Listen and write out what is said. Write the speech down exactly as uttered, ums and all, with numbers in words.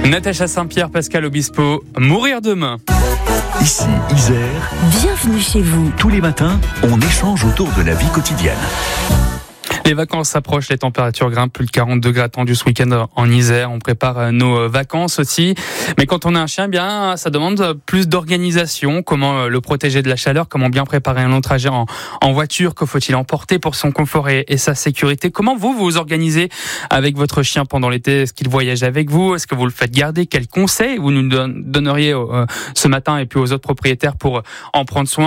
Natacha Saint-Pierre, Pascal Obispo, mourir demain. Ici, Isère. Bienvenue chez vous. Tous les matins, on échange autour de la vie quotidienne. Les vacances s'approchent, les températures grimpent, plus de quarante degrés attendus ce week-end en Isère. On prépare nos vacances aussi. Mais quand on a un chien, bien, ça demande plus d'organisation. Comment le protéger de la chaleur? Comment bien préparer un long trajet en, en voiture? Que faut-il emporter pour son confort et, et sa sécurité? Comment vous vous organisez avec votre chien pendant l'été? Est-ce qu'il voyage avec vous? Est-ce que vous le faites garder? Quels conseils vous nous donneriez euh, ce matin et puis aux autres propriétaires pour en prendre soin?